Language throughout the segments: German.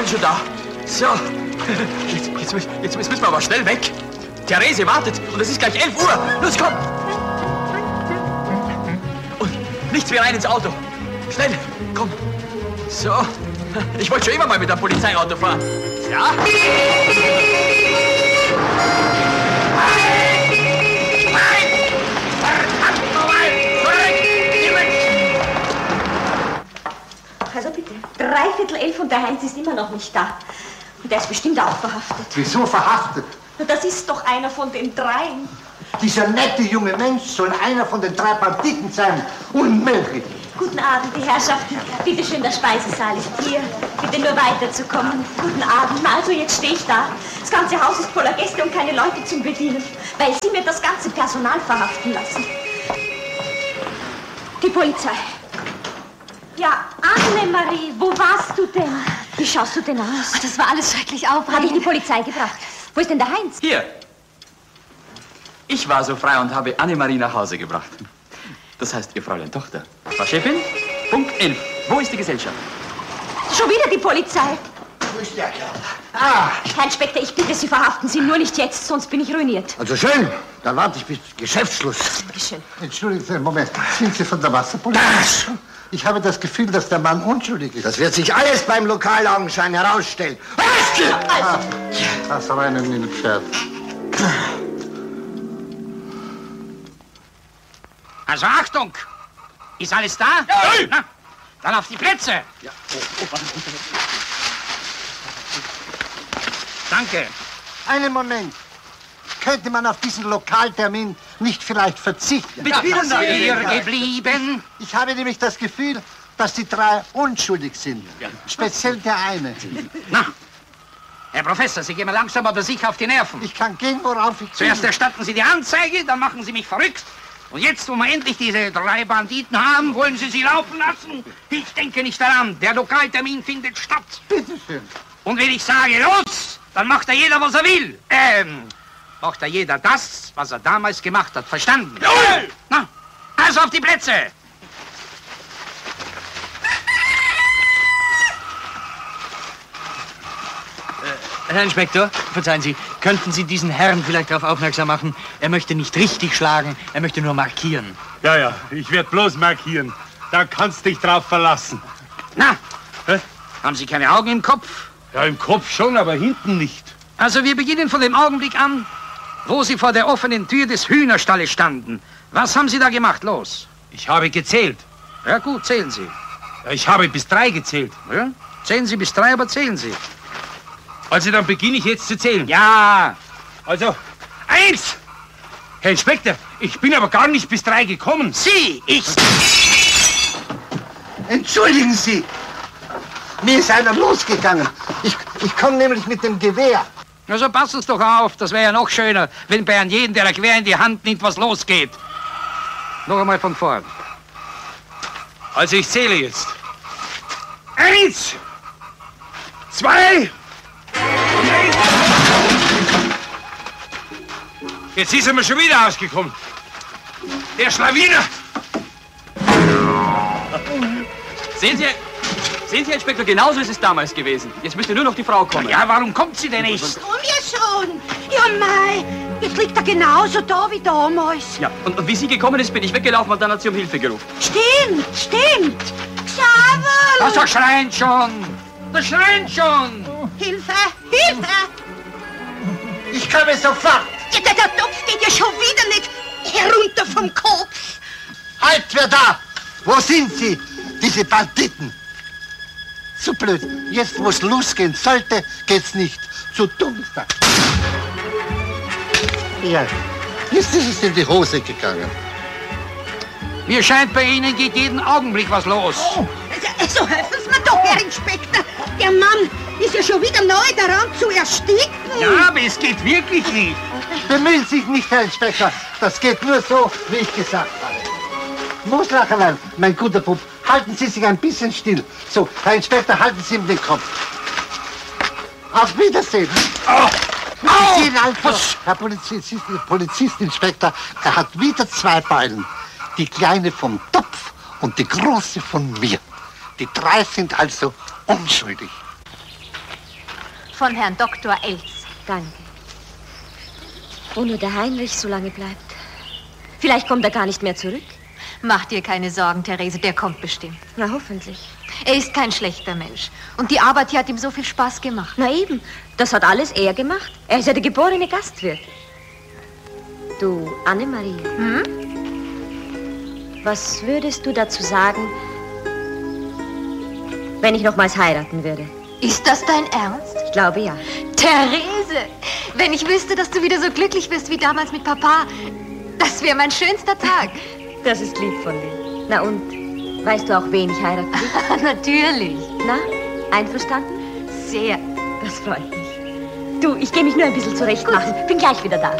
bin schon da. So. Jetzt müssen wir aber schnell weg. Therese wartet und es ist gleich 11 Uhr. Los, komm. Und nichts wie rein ins Auto. Schnell, komm. So. Ich wollte schon immer mal mit einem Polizeiauto fahren. Ja? Also bitte, 11:15 und der Heinz ist immer noch nicht da. Und der ist bestimmt auch verhaftet. Wieso verhaftet? Das ist doch einer von den dreien. Dieser nette junge Mensch soll einer von den 3 Banditen sein. Unmöglich. Guten Abend, die Herrschaften. Bitte schön, der Speisesaal ist hier. Bitte nur weiterzukommen. Guten Abend. Na, also jetzt stehe ich da. Das ganze Haus ist voller Gäste und keine Leute zum Bedienen, weil Sie mir das ganze Personal verhaften lassen. Die Polizei. Ja, Annemarie, wo warst du denn? Wie schaust du denn aus? Oh, das war alles schrecklich aufregend. Habe ich die Polizei gebracht? Wo ist denn der Heinz? Hier. Ich war so frei und habe Annemarie nach Hause gebracht. Das heißt, ihr Fräulein Tochter. Frau Chefin, Punkt 11. Wo ist die Gesellschaft? Schon wieder die Polizei. Wo ist der Kerl? Herr Inspektor, ich bitte Sie, verhaften Sie nur nicht jetzt, sonst bin ich ruiniert. Also schön. Dann warte ich bis Geschäftsschluss. Bitte schön. Entschuldigen Sie, Moment. Sind Sie von der Wasserpolizei? Ich habe das Gefühl, dass der Mann unschuldig ist. Das wird sich alles beim Lokalaugenschein herausstellen. Das war ein Pferd. Also Achtung! Ist alles da? Ja. Na, dann auf die Plätze! Ja. Danke. Einen Moment. Könnte man auf diesen Lokaltermin nicht vielleicht verzichten? Bitte, Hier geblieben. Ich habe nämlich das Gefühl, dass die 3 unschuldig sind. Ja. Speziell der eine. Na, Herr Professor, Sie gehen mir langsam aber sicher auf die Nerven. Ich kann gehen, worauf ich will. Zuerst erstatten Sie die Anzeige, dann machen Sie mich verrückt. Und jetzt, wo wir endlich diese 3 Banditen haben, wollen Sie sie laufen lassen? Ich denke nicht daran. Der Lokaltermin findet statt. Bitte schön. Und wenn ich sage, los, dann macht da jeder, was er will. Macht da jeder das, was er damals gemacht hat. Verstanden? Jawohl! Na, also auf die Plätze. Herr Inspektor, verzeihen Sie, könnten Sie diesen Herrn vielleicht darauf aufmerksam machen? Er möchte nicht richtig schlagen, er möchte nur markieren. Ja, ich werde bloß markieren. Da kannst dich drauf verlassen. Na, haben Sie keine Augen im Kopf? Ja, im Kopf schon, aber hinten nicht. Also wir beginnen von dem Augenblick an, wo Sie vor der offenen Tür des Hühnerstalles standen. Was haben Sie da gemacht? Los. Ich habe gezählt. Ja gut, zählen Sie. Ja, ich habe bis 3 gezählt. Ja? Zählen Sie bis 3, aber zählen Sie. Also dann beginne ich jetzt zu zählen. Ja. Also, 1! Herr Inspektor, ich bin aber gar nicht bis 3 gekommen. Sie, ich... Entschuldigen Sie. Mir ist einer losgegangen. Ich komme nämlich mit dem Gewehr. Also passen Sie doch auf, das wäre ja noch schöner, wenn bei einem jeden, der ein Gewehr in die Hand nimmt, was losgeht. Noch einmal von vorn. Also ich zähle jetzt. 1, 2... Jetzt ist er mir schon wieder ausgekommen. Der Schlawiner! Sehen Sie, Herr Inspektor, genauso ist es damals gewesen. Jetzt müsste nur noch die Frau kommen. Ja, warum kommt sie denn nicht? Komm ja schon. Ja, mei. Jetzt liegt er genauso da wie damals. Ja, und wie sie gekommen ist, bin ich weggelaufen und dann hat sie um Hilfe gerufen. Stimmt. Xaver! Das schreien schon. Das schreien schon. Hilfe. Ich komme sofort. Ja, der Topf geht ja schon wieder nicht herunter vom Kopf. Halt, wer da? Wo sind Sie, diese Banditen? Zu blöd. Jetzt, wo es losgehen sollte, geht's nicht. Zu dumm ist er. Ja, jetzt ist es in die Hose gegangen. Mir scheint, bei Ihnen geht jeden Augenblick was los. Oh, also helfen Sie mir doch, Herr Inspektor. Der Mann ist ja schon wieder nahe daran zu ersticken. Ja, aber es geht wirklich nicht. Bemühen Sie sich nicht, Herr Inspektor. Das geht nur so, wie ich gesagt habe. Moslacherlein, mein guter Bub, halten Sie sich ein bisschen still. So, Herr Inspektor, halten Sie ihm den Kopf. Auf Wiedersehen. Oh. Sie sehen also, Herr Polizistinspektor, er hat wieder 2 Beulen. Die kleine vom Topf und die große von mir. Die 3 sind also unschuldig. von Herrn Dr. Elz. Danke. Wo nur der Heinrich so lange bleibt. Vielleicht kommt er gar nicht mehr zurück. Mach dir keine Sorgen, Therese, der kommt bestimmt. Na, hoffentlich. Er ist kein schlechter Mensch. Und die Arbeit hier hat ihm so viel Spaß gemacht. Na eben, das hat alles er gemacht. Er ist ja der geborene Gastwirt. Du, Annemarie. Was würdest du dazu sagen, wenn ich nochmals heiraten würde? Ist das dein Ernst? Ich glaube, ja. Therese, wenn ich wüsste, dass du wieder so glücklich bist wie damals mit Papa, das wäre mein schönster Tag. Das ist lieb von dir. Na und, weißt du auch, wen ich heiraten will? Natürlich. Na, einverstanden? Sehr. Das freut mich. Du, ich gehe mich nur ein bisschen zurecht machen. Bin gleich wieder da.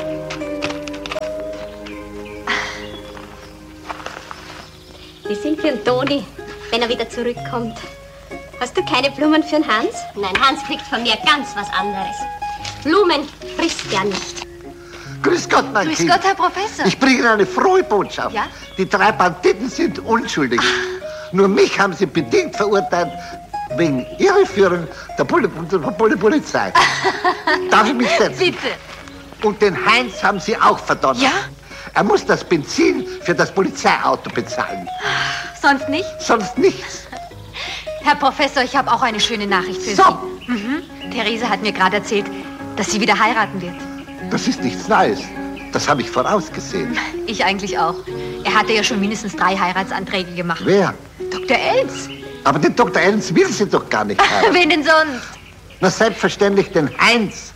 Die sind für den Toni, wenn er wieder zurückkommt. Hast du keine Blumen für den Hans? Nein, Hans kriegt von mir ganz was anderes. Blumen frisst er nicht. Grüß Gott, mein Grüß Kind. Gott, Herr Professor. Ich bringe Ihnen eine frohe Botschaft. Ja? Die 3 Banditen sind unschuldig. Nur mich haben sie bedingt verurteilt wegen Irreführung der Polizei. Darf ich mich setzen? Bitte. Und den Heinz haben sie auch verdonnert. Ja? Er muss das Benzin für das Polizeiauto bezahlen. Sonst nicht? Sonst nichts. Herr Professor, ich habe auch eine schöne Nachricht für Sie. Therese hat mir gerade erzählt, dass sie wieder heiraten wird. Das ist nichts Neues. Das habe ich vorausgesehen. Ich eigentlich auch. Er hatte ja schon mindestens 3 Heiratsanträge gemacht. Wer? Dr. Elz. Aber den Dr. Elens will sie doch gar nicht haben. Wen denn sonst? Na, selbstverständlich den Heinz.